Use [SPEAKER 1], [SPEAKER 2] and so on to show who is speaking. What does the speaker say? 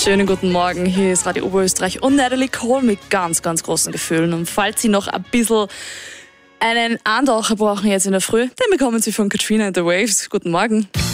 [SPEAKER 1] Schönen guten Morgen, hier ist Radio Oberösterreich und Natalie Cole mit ganz, ganz großen Gefühlen. Und falls Sie noch ein bisschen einen Andacher brauchen jetzt in der Früh, dann bekommen Sie von Katrina and the Waves. Guten Morgen.